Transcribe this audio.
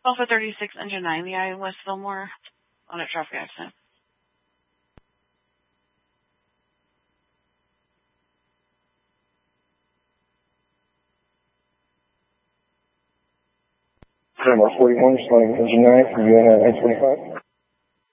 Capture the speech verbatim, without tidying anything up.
Alpha thirty-six, engine nine, the I West Fillmore on a traffic accident. Number forty-one, starting engine nine from U N nine twenty-five.